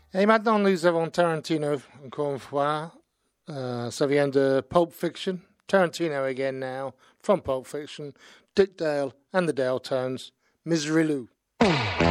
Et maintenant, nous avons Tarantino, encore une fois. Ça vient de Pulp Fiction. Tarantino again now, from Pulp Fiction. Dick Dale and the Dale Tones. Misery Lou.